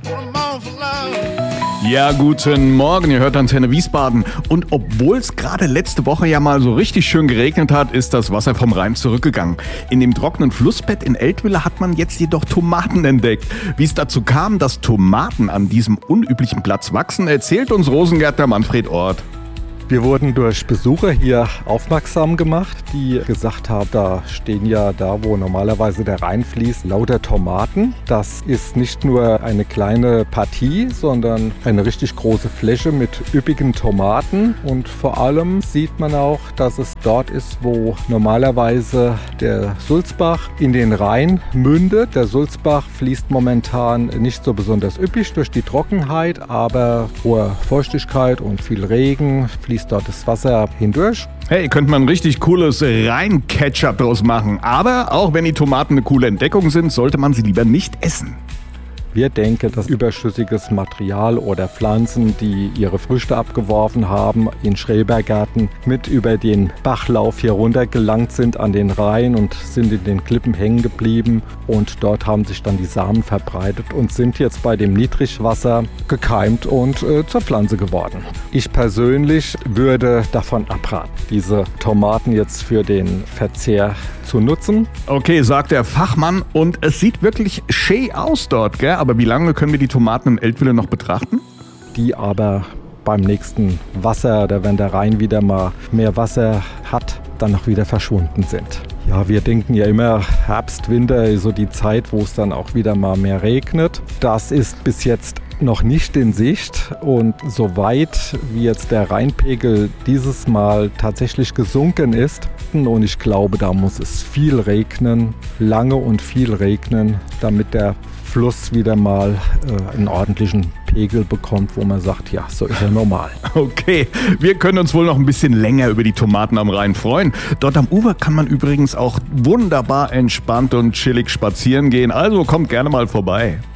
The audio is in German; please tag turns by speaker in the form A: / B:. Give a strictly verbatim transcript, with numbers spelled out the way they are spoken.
A: Ja, guten Morgen, ihr hört Antenne Wiesbaden. Und obwohl es gerade letzte Woche ja mal so richtig schön geregnet hat, ist das Wasser vom Rhein zurückgegangen. In dem trockenen Flussbett in Eltville hat man jetzt jedoch Tomaten entdeckt. Wie es dazu kam, dass Tomaten an diesem unüblichen Platz wachsen, erzählt uns Rosengärtner Manfred Ort.
B: Wir wurden durch Besucher hier aufmerksam gemacht, die gesagt haben, da stehen ja da, wo normalerweise der Rhein fließt, lauter Tomaten. Das ist nicht nur eine kleine Partie, sondern eine richtig große Fläche mit üppigen Tomaten. Und vor allem sieht man auch, dass es dort ist, wo normalerweise der Sulzbach in den Rhein mündet. Der Sulzbach fließt momentan nicht so besonders üppig durch die Trockenheit, aber hohe Feuchtigkeit und viel Regen fließt dort das Wasser hindurch.
A: Hey, könnte man ein richtig cooles Rhein-Ketchup draus machen. Aber auch wenn die Tomaten eine coole Entdeckung sind, sollte man sie lieber nicht essen.
B: Wir denken, dass überschüssiges Material oder Pflanzen, die ihre Früchte abgeworfen haben, in Schrebergärten mit über den Bachlauf hier runter gelangt sind an den Rhein und sind in den Klippen hängen geblieben. Und dort haben sich dann die Samen verbreitet und sind jetzt bei dem Niedrigwasser gekeimt und äh, zur Pflanze geworden. Ich persönlich würde davon abraten, diese Tomaten jetzt für den Verzehr zu nutzen.
A: Okay, sagt der Fachmann. Und es sieht wirklich schön aus dort, gell? Aber wie lange können wir die Tomaten in Eltville noch betrachten?
B: Die aber beim nächsten Wasser oder wenn der Rhein wieder mal mehr Wasser hat, dann noch wieder verschwunden sind. Ja, wir denken ja immer, Herbst, Winter ist so die Zeit, wo es dann auch wieder mal mehr regnet. Das ist bis jetzt noch nicht in Sicht und soweit wie jetzt der Rheinpegel dieses Mal tatsächlich gesunken ist, und ich glaube, da muss es viel regnen, lange und viel regnen, damit der Fluss wieder mal äh, einen ordentlichen Pegel bekommt, wo man sagt, ja, so ist er normal.
A: Okay, wir können uns wohl noch ein bisschen länger über die Tomaten am Rhein freuen. Dort am Ufer kann man übrigens auch wunderbar entspannt und chillig spazieren gehen, also kommt gerne mal vorbei.